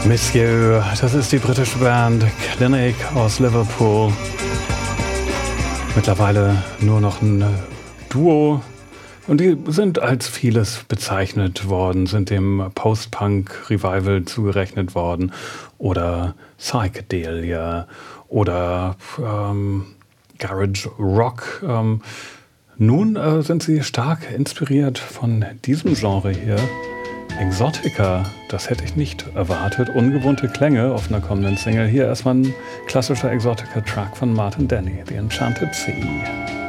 Miss You, das ist die britische Band Clinic aus Liverpool. Mittlerweile nur noch ein Duo. Und die sind als vieles bezeichnet worden, sind dem Post-Punk-Revival zugerechnet worden oder Psychedelia oder Garage Rock. Nun sind sie stark inspiriert von diesem Genre hier. Exotica, das hätte ich nicht erwartet. Ungewohnte Klänge auf einer kommenden Single. Hier erstmal ein klassischer Exotica-Track von Martin Denny, The Enchanted Sea.